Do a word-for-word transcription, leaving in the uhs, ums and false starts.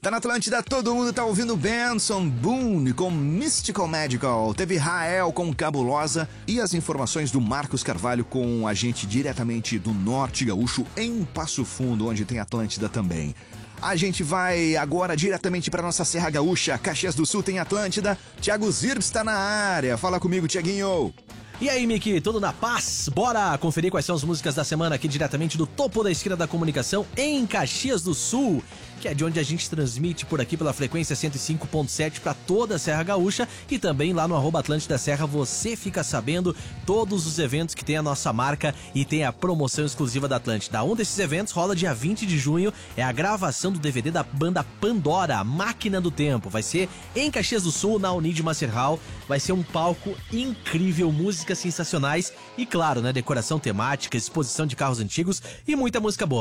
Tá na Atlântida, todo mundo tá ouvindo Benson Boone com Mystical Magical. Teve Rael com Cabulosa e as informações do Marcos Carvalho com a gente diretamente do Norte Gaúcho em Passo Fundo, onde tem Atlântida também. A gente vai agora diretamente para nossa Serra Gaúcha, Caxias do Sul tem Atlântida. Thiago Zirbs tá na área. Fala comigo, Thiaguinho. E aí, Miki, tudo na paz? Bora conferir quais são as músicas da semana aqui diretamente do topo da esquina da comunicação em Caxias do Sul, que é de onde a gente transmite por aqui pela frequência cento e cinco ponto sete para toda a Serra Gaúcha e também lá no arroba Atlântida Serra você fica sabendo todos os eventos que tem a nossa marca e tem a promoção exclusiva da Atlântida. Um desses eventos rola dia vinte de junho, é a gravação do D V D da banda Pandora, Máquina do Tempo. Vai ser em Caxias do Sul, na Unid Master Hall. Vai ser um palco incrível, músicas sensacionais e claro, né, decoração temática, exposição de carros antigos e muita música boa.